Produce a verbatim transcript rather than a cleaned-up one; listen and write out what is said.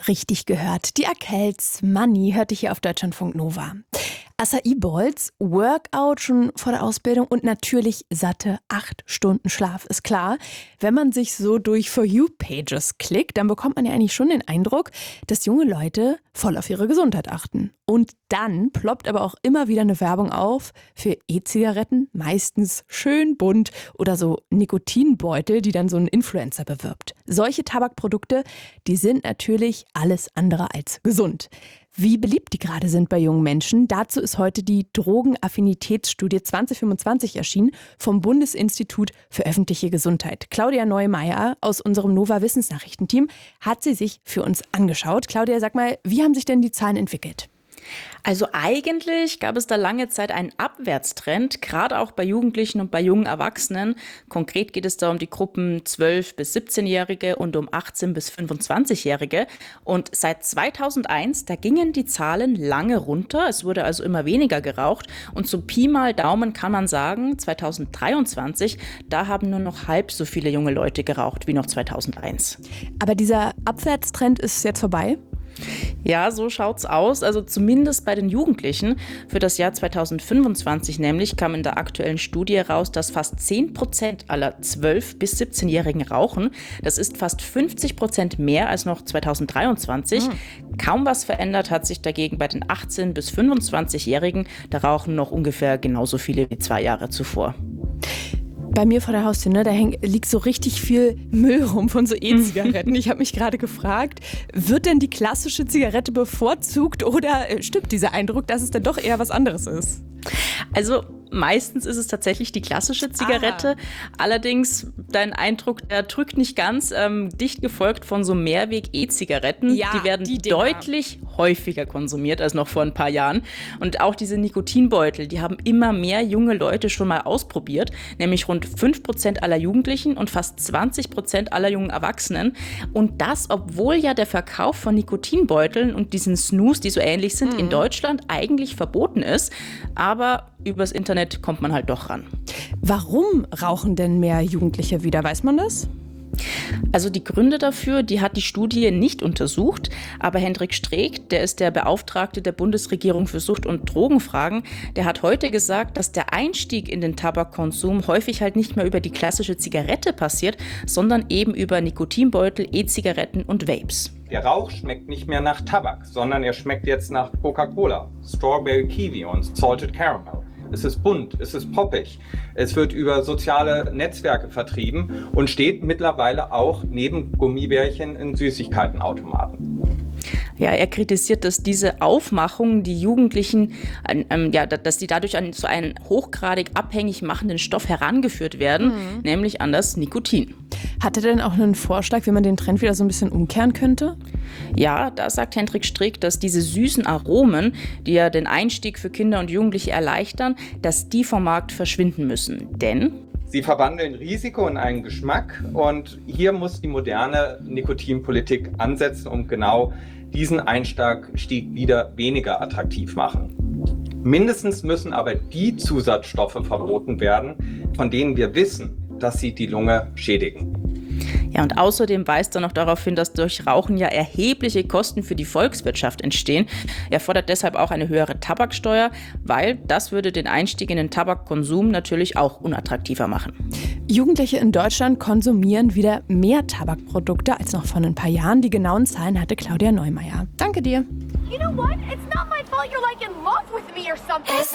Richtig gehört. Die Arkells Money hörte hier auf Deutschlandfunk Nova. Acai Bowls, Workout schon vor der Ausbildung und natürlich satte acht Stunden Schlaf. Ist klar, wenn man sich so durch For You-Pages klickt, dann bekommt man ja eigentlich schon den Eindruck, dass junge Leute voll auf ihre Gesundheit achten. Und dann ploppt aber auch immer wieder eine Werbung auf für E-Zigaretten, meistens schön bunt oder so Nikotinbeutel, die dann so ein Influencer bewirbt. Solche Tabakprodukte, die sind natürlich alles andere als gesund. Wie beliebt die gerade sind bei jungen Menschen, dazu ist heute die Drogenaffinitätsstudie zwanzig fünfundzwanzig erschienen vom Bundesinstitut für öffentliche Gesundheit. Claudia Neumeier aus unserem Nova Wissensnachrichtenteam hat sie sich für uns angeschaut. Claudia, sag mal, wie haben sich denn die Zahlen entwickelt? Also eigentlich gab es da lange Zeit einen Abwärtstrend, gerade auch bei Jugendlichen und bei jungen Erwachsenen. Konkret geht es da um die Gruppen zwölf- bis siebzehnjährige und um achtzehn- bis fünfundzwanzigjährige. Und seit zweitausendeins, da gingen die Zahlen lange runter. Es wurde also immer weniger geraucht. Und so Pi mal Daumen kann man sagen, zweitausenddreiundzwanzig, da haben nur noch halb so viele junge Leute geraucht wie noch zweitausendeins. Aber dieser Abwärtstrend ist jetzt vorbei? Ja, so schaut's aus. Also zumindest bei den Jugendlichen. Für das Jahr zweitausendfünfundzwanzig nämlich kam in der aktuellen Studie raus, dass fast zehn Prozent aller zwölf- bis siebzehnjährigen rauchen. Das ist fast fünfzig Prozent mehr als noch zweitausenddreiundzwanzig. Mhm. Kaum was verändert hat sich dagegen bei den achtzehn- bis fünfundzwanzigjährigen. Da rauchen noch ungefähr genauso viele wie zwei Jahre zuvor. Bei mir vor der Haustür, ne, da häng, liegt so richtig viel Müll rum von so E-Zigaretten. Ich habe mich gerade gefragt, wird denn die klassische Zigarette bevorzugt oder äh, stimmt dieser Eindruck, dass es dann doch eher was anderes ist? Also meistens ist es tatsächlich die klassische Zigarette. Ah. Allerdings, dein Eindruck, der drückt nicht ganz. Ähm, dicht gefolgt von so Mehrweg-E-Zigaretten. Ja, die werden die deutlich häufiger konsumiert als noch vor ein paar Jahren. Und auch diese Nikotinbeutel, die haben immer mehr junge Leute schon mal ausprobiert. Nämlich rund fünf Prozent aller Jugendlichen und fast zwanzig Prozent aller jungen Erwachsenen. Und das, obwohl ja der Verkauf von Nikotinbeuteln und diesen Snus, die so ähnlich sind, mhm. in Deutschland eigentlich verboten ist. Aber übers Internet kommt man halt doch ran. Warum rauchen denn mehr Jugendliche wieder? Weiß man das? Also die Gründe dafür, die hat die Studie nicht untersucht. Aber Hendrik Streeck, der ist der Beauftragte der Bundesregierung für Sucht- und Drogenfragen, der hat heute gesagt, dass der Einstieg in den Tabakkonsum häufig halt nicht mehr über die klassische Zigarette passiert, sondern eben über Nikotinbeutel, E-Zigaretten und Vapes. Der Rauch schmeckt nicht mehr nach Tabak, sondern er schmeckt jetzt nach Coca-Cola, Strawberry Kiwi und Salted Caramel. Es ist bunt, es ist poppig, es wird über soziale Netzwerke vertrieben und steht mittlerweile auch neben Gummibärchen in Süßigkeitenautomaten. Ja, er kritisiert, dass diese Aufmachung die Jugendlichen, ähm, ja, dass die dadurch an so einen hochgradig abhängig machenden Stoff herangeführt werden, mhm. nämlich an das Nikotin. Hat er denn auch einen Vorschlag, wie man den Trend wieder so ein bisschen umkehren könnte? Ja, da sagt Hendrik Streeck, dass diese süßen Aromen, die ja den Einstieg für Kinder und Jugendliche erleichtern, dass die vom Markt verschwinden müssen. Denn sie verwandeln Risiko in einen Geschmack und hier muss die moderne Nikotinpolitik ansetzen, um genau diesen Einstieg wieder weniger attraktiv machen. Mindestens müssen aber die Zusatzstoffe verboten werden, von denen wir wissen, dass sie die Lunge schädigen. Ja, und außerdem weist er noch darauf hin, dass durch Rauchen ja erhebliche Kosten für die Volkswirtschaft entstehen. Er fordert deshalb auch eine höhere Tabaksteuer, weil das würde den Einstieg in den Tabakkonsum natürlich auch unattraktiver machen. Jugendliche in Deutschland konsumieren wieder mehr Tabakprodukte als noch vor ein paar Jahren. Die genauen Zahlen hatte Claudia Neumeier. Danke dir. You know what? It's not my fault you're like in love with me or something.